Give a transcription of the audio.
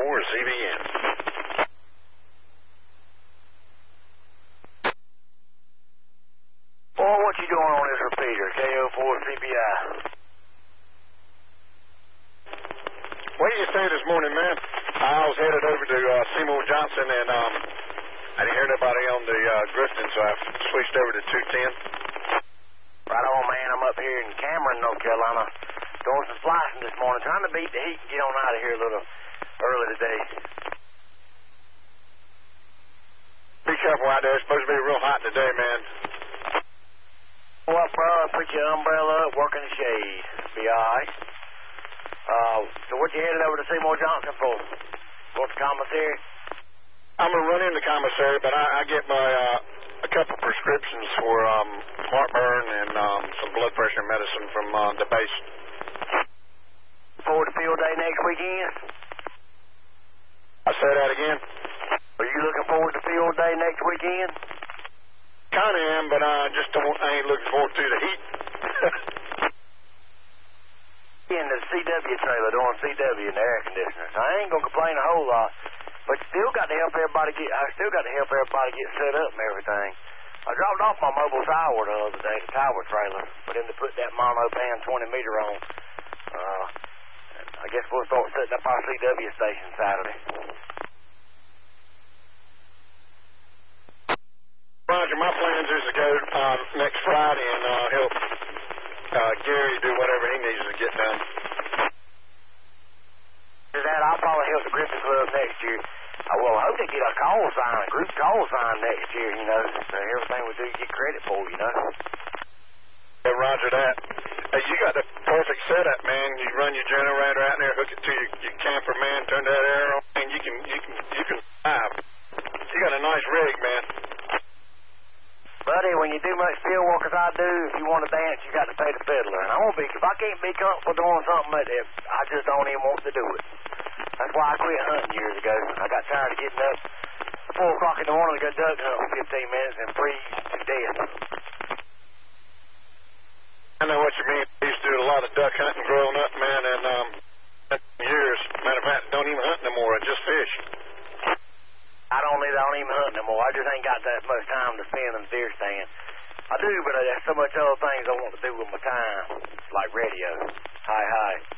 CBN. Boy, what you doing on this repeater, KO4CBI? What do you say this morning, man? I was headed over to Seymour Johnson, and I didn't hear nobody on the Grifton, so I switched over to 210. Right on, man. I'm up here in Cameron, North Carolina, doing some splicing this morning, trying to beat the heat and get on out of here a little early today. Be careful out there. It's supposed to be real hot today, man. Well, bro, put your umbrella up, work in the shade. Be all right. So what you headed over to Seymour Johnson for? Going to commissary? I'm going to run into commissary, but I get my a couple prescriptions for heartburn and some blood pressure medicine from the base. Forward to field day next weekend? I say that again. Are you looking forward to field day next weekend? Kind of am, but I ain't looking forward to the heat. In the CW trailer doing CW in the air conditioners. I ain't gonna complain a whole lot, but still got to help everybody get set up and everything. I dropped off my mobile tower the other day, the tower trailer, but then to put that monopan 20 meter on. I guess we'll start setting up our CW station Saturday. Roger, my plans is to go next Friday and help Gary do whatever he needs to get done. After that, I'll probably help the Griffin Club next year. I hope they get a call sign, a group call sign next year, you know, so everything we do get credit for, you know. Yeah, roger that. Hey, you got the perfect setup, man. You run your generator out there, hook it to your camper, man, turn that air on, and you can drive. You got a nice rig, man. Buddy, when you do much field work as I do, if you want to dance, you got to pay the fiddler. And if I can't be comfortable doing something like that, I just don't even want to do it. That's why I quit hunting years ago. I got tired of getting up 4 o'clock in the morning to go duck hunt for 15 minutes and freeze to death. I know what you mean. I used to do a lot of duck hunting growing up, man, and years. Matter of fact, don't even hunt no more. I just fish. I don't even hunt no more. I just ain't got that much time to spend in the deer stand. I do, but there's so much other things I want to do with my time, like radio. Hi.